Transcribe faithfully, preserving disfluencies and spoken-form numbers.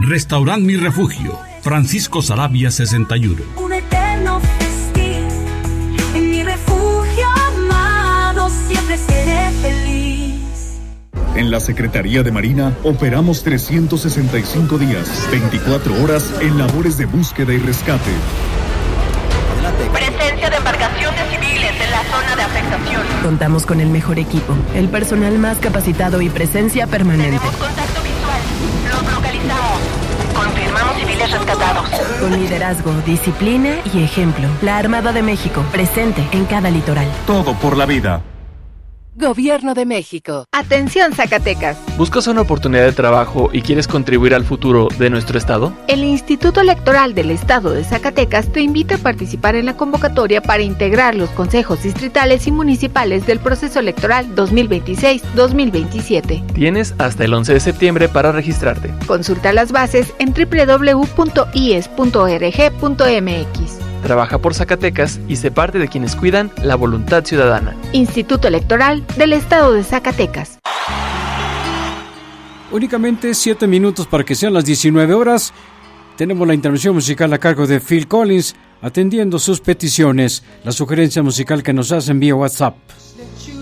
Restaurant Mi Refugio, Francisco Saravia sesenta y uno. Un eterno festín, en mi refugio amado siempre seré feliz. En la Secretaría de Marina operamos trescientos sesenta y cinco días, veinticuatro horas en labores de búsqueda y rescate. Presencia de embarcaciones civiles en la zona de afectación. Contamos con el mejor equipo, el personal más capacitado y presencia permanente. Tenemos contacto visual. Los localizamos. Confirmamos civiles rescatados. Con liderazgo, disciplina y ejemplo. La Armada de México, presente en cada litoral. Todo por la vida. Gobierno de México. Atención, Zacatecas. ¿Buscas una oportunidad de trabajo y quieres contribuir al futuro de nuestro estado? El Instituto Electoral del Estado de Zacatecas te invita a participar en la convocatoria para integrar los consejos distritales y municipales del proceso electoral dos mil veintiséis dos mil veintisiete. Tienes hasta el once de septiembre para registrarte. Consulta las bases en doble u doble u doble u punto i e s punto org punto m x. Trabaja por Zacatecas y sé parte de quienes cuidan la voluntad ciudadana. Instituto Electoral del Estado de Zacatecas. Únicamente siete minutos para que sean las diecinueve horas. Tenemos la intervención musical a cargo de Phil Collins, atendiendo sus peticiones, la sugerencia musical que nos hacen vía WhatsApp.